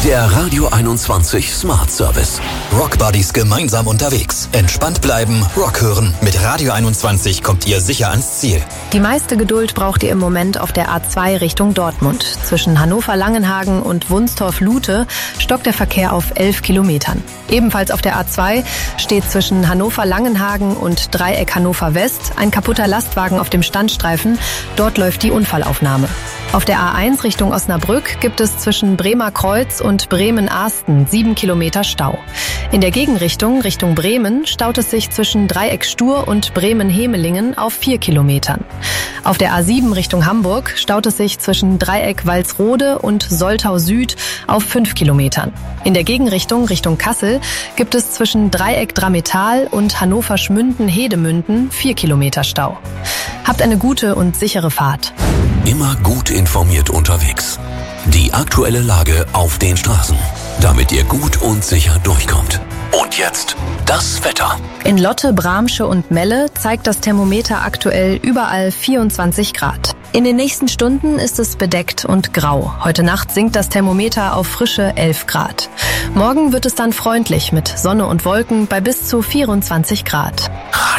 Der Radio 21 Smart Service. Rock Buddies gemeinsam unterwegs. Entspannt bleiben, Rock hören. Mit Radio 21 kommt ihr sicher ans Ziel. Die meiste Geduld braucht ihr im Moment auf der A2 Richtung Dortmund. Zwischen Hannover-Langenhagen und Wunstorf-Lute stockt der Verkehr auf 11 Kilometern. Ebenfalls auf der A2 steht zwischen Hannover-Langenhagen und Dreieck Hannover West ein kaputter Lastwagen auf dem Standstreifen. Dort läuft die Unfallaufnahme. Auf der A1 Richtung Osnabrück gibt es zwischen Bremer Kreuz und Bremen-Ahsten 7 Kilometer Stau. In der Gegenrichtung, Richtung Bremen, staut es sich zwischen Dreieck Stur und Bremen-Hemelingen auf 4 Kilometern. Auf der A7 Richtung Hamburg staut es sich zwischen Dreieck Walsrode und Soltau Süd auf 5 Kilometern. In der Gegenrichtung, Richtung Kassel, gibt es zwischen Dreieck Drametal und Hannover-Schmünden-Hedemünden 4 Kilometer Stau. Habt eine gute und sichere Fahrt. Immer gut informiert unterwegs. Die aktuelle Lage auf den Straßen, damit ihr gut und sicher durchkommt. Und jetzt das Wetter. In Lotte, Bramsche und Melle zeigt das Thermometer aktuell überall 24 Grad. In den nächsten Stunden ist es bedeckt und grau. Heute Nacht sinkt das Thermometer auf frische 11 Grad. Morgen wird es dann freundlich mit Sonne und Wolken bei bis zu 24 Grad.